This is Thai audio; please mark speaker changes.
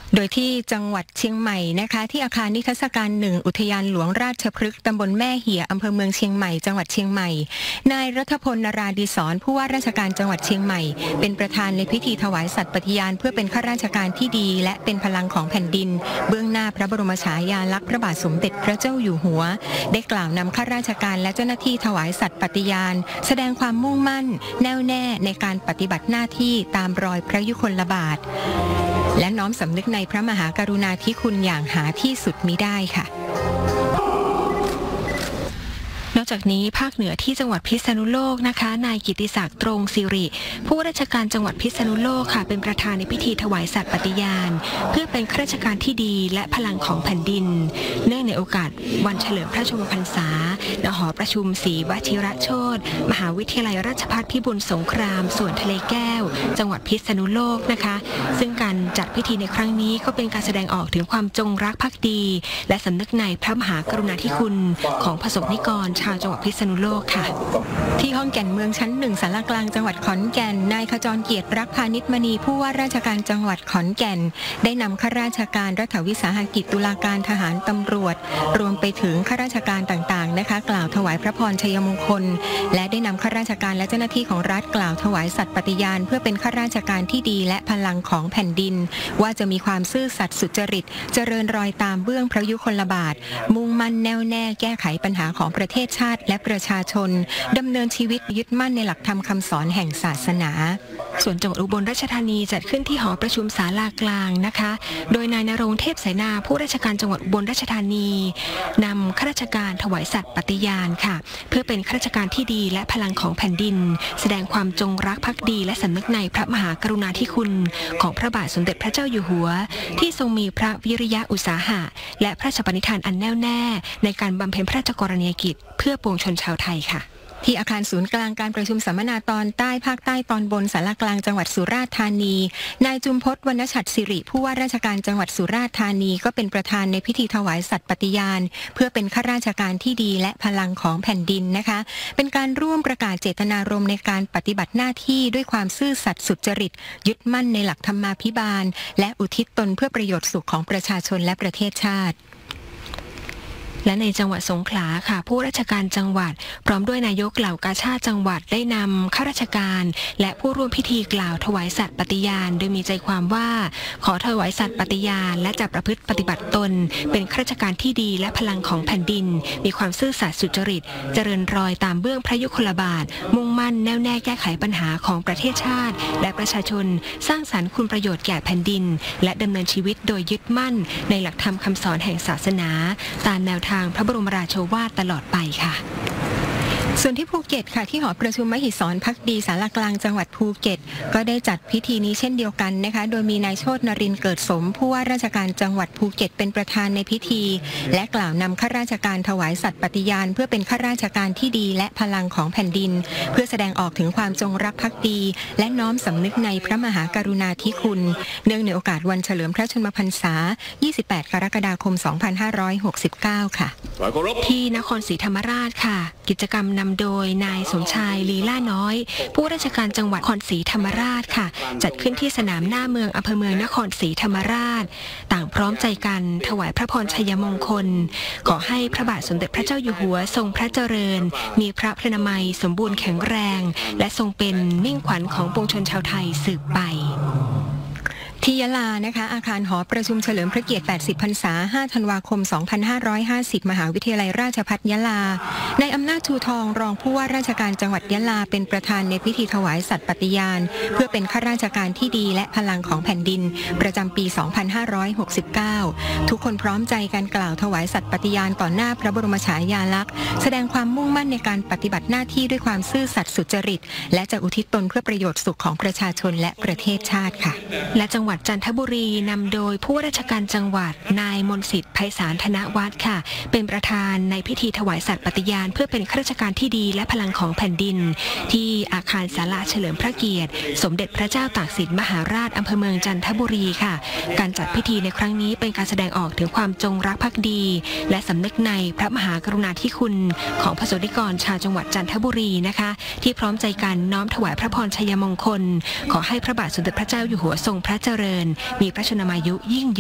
Speaker 1: โดยที่จังหวัดเชียงใหม่นะคะที่อาคารนิทรรศการ1อุทยานหลวงราชพฤกษ์ตำบลแม่เหี่ยอำเภอเมืองเชียงใหม่จังหวัดเชียงใหม่นายรัฐพล นราดีศรผู้ว่าราชการจังหวัดเชียงใหม่เป็นประธานในพิธีถวายสัตย์ปฏิญาณเพื่อเป็นข้าราชการที่ดีและเป็นพลังของแผ่นดินเบื้องหน้าพระบรมฉายาลักษณ์พระบาทสมเด็จพระเจ้าอยู่หัวได้กล่าวนำข้าราชการและเจ้าหน้าที่ถวายสัตย์ปฏิญาณแสดงความมุ่งมั่นแน่วแน่ในการปฏิบัติหน้าที่ตามรอยพระยุคลบาทและน้อมสำนึกในพระมหากรุณาธิคุณอย่างหาที่สุดมิได้ค่ะนอกจากนี้ภาคเหนือที่จังหวัดพิษณุโลกนะคะนายกิติศักดิ์ตรงสิริผู้ว่าราชการจังหวัดพิษณุโลกค่ะเป็นประธานในพิธีถวายสัตย์ปฏิญาณเพื่อเป็นข้าราชการที่ดีและพลังของแผ่นดินเนื่องในโอกาสวันเฉลิมพระชนมพรรษาณหอประชุมศรีวชิรโชติมหาวิทยาลัยราชภัฏพิบูลสงครามสวนทะเลแก้วจังหวัดพิษณุโลกนะคะซึ่งการจัดพิธีในครั้งนี้ก็เป็นการแสดงออกถึงความจงรักภักดีและสำนึกในพระมหากรุณาธิคุณของประสบนิกรชาวจังหวัดพิษณุโลกค่ะที่ห้องแก่นเมืองชั้น1ศาลากลางจังหวัดขอนแก่นนายขจรเกียรติรักพานิชมณีผู้ว่าราชการจังหวัดขอนแก่นได้นำข้าราชการรัฐวิสาหกิจตุลาการทหารตำรวจรวมไปถึงข้าราชการต่างๆนะคะกล่าวถวายพระพรชัยมงคลและได้นำข้าราชการและเจ้าหน้าที่ของรัฐกล่าวถวายสัตย์ปฏิญาณเพื่อเป็นข้าราชการที่ดีและพลังของแผ่นดินว่าจะมีความซื่อสัตย์สุจริตเจริญรอยตามเบื้องพระยุคลบาทมุ่งมั่นแน่วแน่แก้ไขปัญหาของประเทศชาติและประชาชนดำเนินชีวิตยึดมั่นในหลักธรรมคำสอนแห่งศาสนาส่วนจังหวัดอุบลราชธานีจัดขึ้นที่หอประชุมศาลากลางนะคะโดยนายณรงค์เทพไสนาผู้ราชการจังหวัดอุบลราชธานีนำข้าราชการถวายสัตย์ปฏิญาณค่ะเพื่อเป็นข้าราชการที่ดีและพลังของแผ่นดินแสดงความจงรักภักดีและสำนึกในพระมหากรุณาธิคุณของพระบาทสมเด็จพระเจ้าอยู่หัวที่ทรงมีพระวิริยะอุตสาหะและพระราชปณิธานอันแน่วแน่ในการบำเพ็ญพระราชกรณียกิจเพื่อปวงชนชาวไทยค่ะที่อาคารศูนย์กลางการประชุมสัมมนาตอนใต้ภาคใต้ตอนบนศาลากลางจังหวัดสุราษฎร์ธานีนายจุมพจน์ วรรณฉัตรศิริผู้ว่าราชการจังหวัดสุราษฎร์ธานีก็เป็นประธานในพิธีถวายสัตย์ปฏิญาณเพื่อเป็นข้าราชการที่ดีและพลังของแผ่นดินนะคะเป็นการร่วมประกาศเจตนารมณ์ในการปฏิบัติหน้าที่ด้วยความซื่อสัตย์สุจริตยึดมั่นในหลักธรรมาภิบาลและอุทิศตนเพื่อประโยชน์สุขของประชาชนและประเทศชาติและในจังหวัดสงขลาค่ะผู้ราชการจังหวัดพร้อมด้วยนายกเหล่ากาชาดจังหวัดได้นำข้าราชการและผู้ร่วมพิธีกล่าวถวายสัตย์ปฏิญาณโดยมีใจความว่าขอถวายสัตย์ปฏิญาณและจะประพฤติปฏิบัติตนเป็นข้าราชการที่ดีและพลังของแผ่นดินมีความซื่อสัตย์สุจริตเจริญรอยตามเบื้องพระยุคลบาทมุ่งมั่นแน่วแน่แก้ไขปัญหาของประเทศชาติและประชาชนสร้างสรรค์คุณประโยชน์แก่แผ่นดินและดำเนินชีวิตโดยยึดมั่นในหลักธรรมคำสอนแห่งศาสนาตามแนวทางพระบรมราโชวาทตลอดไปค่ะส่วนที่ภูเก็ตค่ะที่หอประชุมมหิศรภักดีศาลากลางจังหวัดภูเก็ตก็ได้จัดพิธีนี้เช่นเดียวกันนะคะโดยมีนายโชตินรินทร์เกิดสมผู้ว่าราชการจังหวัดภูเก็ตเป็นประธานในพิธีและกล่าวนำข้าราชการถวายสัตย์ปฏิญาณเพื่อเป็นข้าราชการที่ดีและพลังของแผ่นดินเพื่อแสดงออกถึงความจงรักภักดีและน้อมสำนึกในพระมหากรุณาธิคุณเนื่องในโอกาสวันเฉลิมพระชนมพรรษา 28 กรกฎาคม 2569 ค่ะที่นครศรีธรรมราชค่ะกิจกรรมนำโดยนายสมชายลีล่าน้อยผู้ราชการจังหวัดนครศรีธรรมราชค่ะจัดขึ้นที่สนามหน้าเมืองอำเภอเมืองนครศรีธรรมราชต่างพร้อมใจกันถวายพระพรชัยมงคลขอให้พระบาทสมเด็จพระเจ้าอยู่หัวทรงพระเจริญมีพระพระนามัยสมบูรณ์แข็งแรงและทรงเป็นมิ่งขวัญของปวงชนชาวไทยสืบไปที่ยะลานะคะอาคารหอประชุมเฉลิมพระเกียรติ 80 พรรษา 5 ธันวาคม 2550 มหาวิทยาลัยราชภัฏยะลานายอำนาจชูทองรองผู้ว่าราชการจังหวัดยะลาเป็นประธานในพิธีถวายสัตย์ปฏิญาณเพื่อเป็นข้าราชการที่ดีและพลังของแผ่นดินประจำปี 2569 ทุกคนพร้อมใจกันกล่าวถวายสัตย์ปฏิญาณต่อหน้าพระบรมฉายาลักษณ์แสดงความมุ่งมั่นในการปฏิบัติหน้าที่ด้วยความซื่อสัตย์สุจริตและจะอุทิศตนเพื่อประโยชน์สุขของประชาชนและประเทศชาติค่ะและจังหวัดจันทบุรีนำโดยผู้ว่าราชการจังหวัดนายมนต์สิทธิ์ไพศาลธนวัฒน์ค่ะเป็นประธานในพิธีถวายสัตย์ปฏิญาณเพื่อเป็นข้าราชการที่ดีและพลังของแผ่นดินที่อาคารศาลาเฉลิมพระเกียรติสมเด็จพระเจ้าตากสินมหาราชอำเภอเมืองจันทบุรีค่ะการจัดพิธีในครั้งนี้เป็นการแสดงออกถึงความจงรักภักดีและสำนึกในพระมหากรุณาธิคุณของประสบนิกรชาวจังหวัดจันทบุรีนะคะที่พร้อมใจกันน้อมถวายพระพรชัยมงคลขอให้พระบาทสมเด็จพระเจ้าอยู่หัวทรงพระเจริญมีพระชนมายุยิ่ง